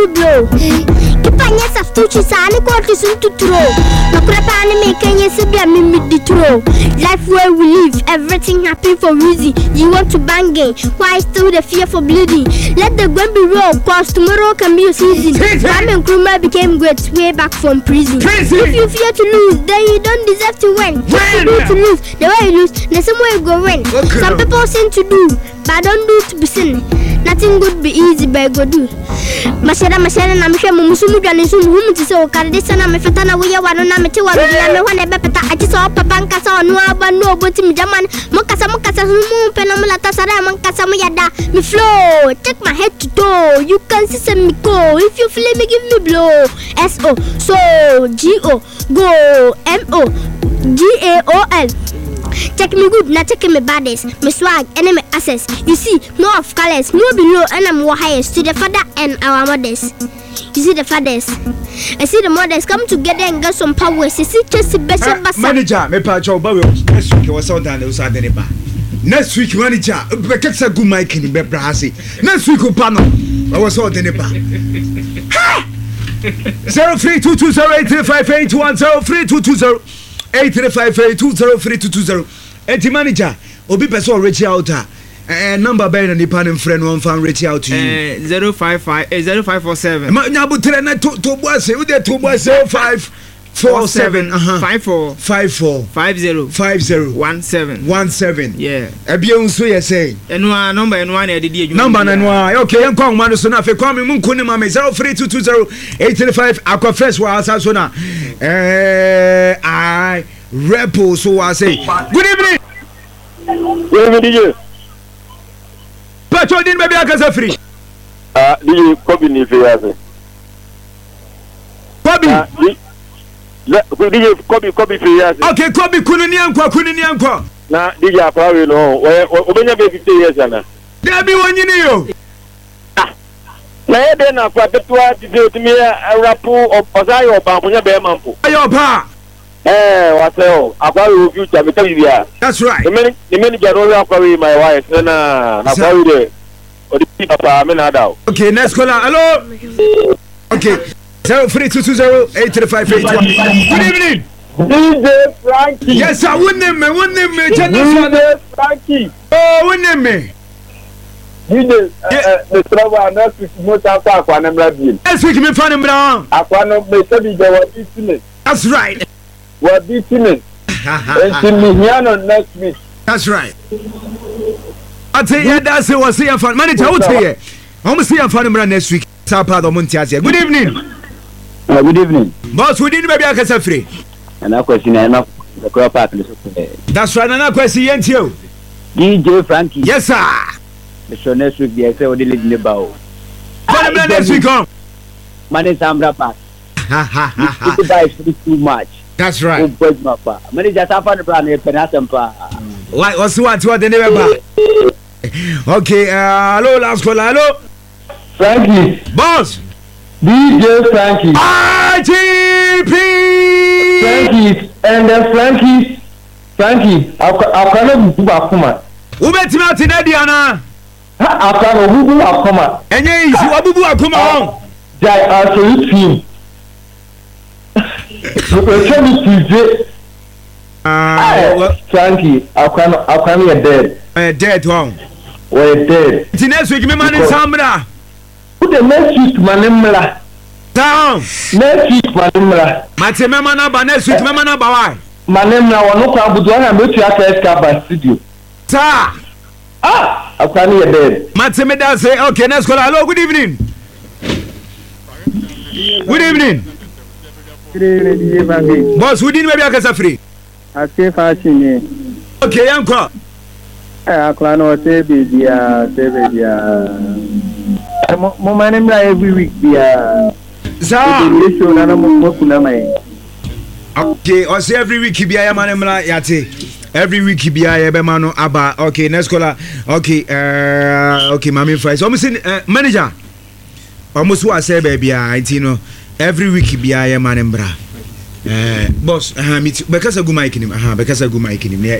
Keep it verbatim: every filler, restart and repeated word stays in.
blow. Kipanya saftuchi sani kwa kisuntu throw. Nakurapa anime kenye sibia mimi ditro. Life where we live, everything happen for reason. You want to bang it, why still the fear for bleeding? Let the gun be real, cause tomorrow can be a season. Ramen Nkrumah became great way back from prison. prison. If you fear to lose, then you don't deserve to win. If you do to lose, the way you lose, the same way you go win. Okay. Some people seem to do, but don't do to be seen. Nothing good be easy, but go do. Mashara mashara na mshe mumusumu jani sumu humu tise okardisa na mefetana waya wano na mechi wano ya mewane bepeta achisa opa bankasa onua abanu oboti mjaman mukasa mukasa sumu pena mulata sara mankasa muyada me flow check my head to toe you can see some me go if you feel me give me blow S O so G O go M O G A O L check me good, now check me baddest. Me swag, and me access. You see, more of colors, more below, and I'm more highest to the father and our mothers. You see the fathers. I see the mothers come together and get some powers. You see, just the best of us. Manager, me pa chow bawe. Next week was out and was out the neighbor. Next week, manager, we get some good mic in the brasi. Next week, upano, I was out the neighbor. Zero three two two zero eight three five eight one zero three two two zero. eight three five eight two zero three two two zero. Enti manager, obi person reach out ah. Eh number be na nipa ne friend one fan reach out to you. Eh zero five five eh zero five four seven. Ma nya butre na to to boase, we dey to boase zero five four seven uh-huh. five four five four five zero five zero one seven one seven. Yeah. Ebie unso ye say. Enwa number enwa na edidi adwuma. Number na enwa. Okay, yen kwa nwano so na fe kwa me munku ne ma me zero three two two zero eight three five akwa fresh wa asa so na. Eh I Repo, so I say. Good evening. Good evening, D J. Patrol din baby akasa free. Ah, D J Kobe ni fe yaze. Kobe. Ah, D J Kobe Kobe fe yaze. Okay, Kobe kunu ni ankwa kunu ni ankwa. Na D J akwa we no. Obenya be fifty years ana. Debi wonyini yo. Ah. Na ebe na kwa tetwa ti se otimi rapu osayo bamponya be mampo. Ayo pa. Eh, what's up? About future, me tell you yeah. That's right. The many, the many get all up with my wife, and uh, na kwa ile. Odi papa me na daw. Okay, next caller. Hello. Okay. zero three two two zero eight three five eight one. Good evening. D J Frankie. Yes, sir. One name me, one name me. D J Frankie. Oh, one name me. D J, uh, the travel next week motor kwa kwa nemra bi. Next week me fan mbra. Akwa no me sabi the what business. That's right. What business? And me here on next week. That's right. I tell you that's it was here fan manager out here. I'm see you fan mbra next week. Sapa do Montiasia. Good evening. Uh, good evening. Boss, we didn't maybe akasa free. And I question enough the crop park. That's right. And I question yentio. D J Frankie. Yes sir. The show next week they say we live in the bow. Fan mbra next week on. Money Sambra Park. Ha ha ha ha. It buys too much. That's right. Many just have a plan. Like what's what what the neighbor? Okay, uh, hello, last caller. Hello, Frankie. Boss. D J Frankie. I G P. Frankie and then Frankie. Frankie. I can't do a coma. Who met him out in Ediana? I can't do a coma. And yes, you are Bubu Akuma. Jai also team. Uh, Frankie, I can I can be dead. Uh, dead one. We're dead. The next week, me man in Samra. Put the next week, Manimla. Down. Next week, Manimla. Mate me man ba next week, me man ba why? Manimla, one no can do. I'm going to ask Escapa studio. Sir. Ah, I can be dead. Mate me da say okay. Next caller. Hello, good evening. Good evening. Boss, we didn't maybe akasa free. I say fashion. Okay, yanko. Eh, akla no say baby ah, say baby ah. Mo man na every week dia. Za. We show na mo kuna mai. Okay, o say every week bia ya man mra yate. Every week bia ya be man no aba. Okay, next caller. Okay, uh okay, mami fries. Almost uh, manager. Almost what say baby ah, you know. Every week bia ya man mbra eh boss aha me bekasa gu mic nim aha bekasa gu mic nim